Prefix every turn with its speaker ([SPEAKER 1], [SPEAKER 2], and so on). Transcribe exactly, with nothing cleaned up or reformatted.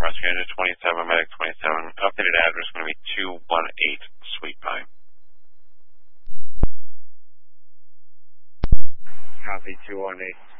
[SPEAKER 1] rescue engine twenty-seven, medic twenty-seven. Updated address going to be two one eight Sweet Pine.
[SPEAKER 2] Copy two one eight